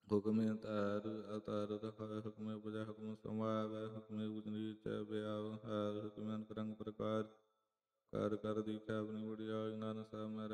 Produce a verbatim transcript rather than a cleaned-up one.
ਹੁਕਮੇ ਧਾਰ ਅਵਤਾਰ ਰਖਾਇ, ਹੁਕਮੇ ਉਪਜੈ ਹੁਕਮ ਸਮਾਵੈ, ਹੁਕਮੇ ਊਚ ਨੀਚ ਬਿਆਵ ਹੈ, ਹੁਕਮੇ ਅਨਕ ਰੰਗ ਪ੍ਰਕਾਰ ਕਰ ਕਰ ਦੀਖੈ ਆਪਣੀ ਵਡਿਆਈ। ਨਾਨਕ ਸਾਹਿਬ ਮਹਾਰਾਜ